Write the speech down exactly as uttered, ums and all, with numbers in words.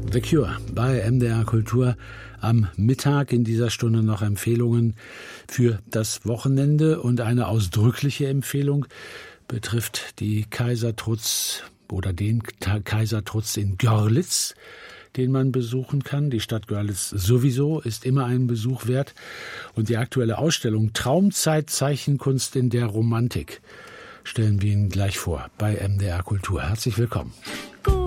The Cure bei M D R Kultur. Am Mittag in dieser Stunde noch Empfehlungen für das Wochenende, und eine ausdrückliche Empfehlung betrifft die Kaisertrutz oder den Kaisertrutz in Görlitz, den man besuchen kann. Die Stadt Görlitz sowieso ist immer einen Besuch wert, und die aktuelle Ausstellung Traumzeit Zeichenkunst in der Romantik stellen wir Ihnen gleich vor bei M D R Kultur. Herzlich willkommen.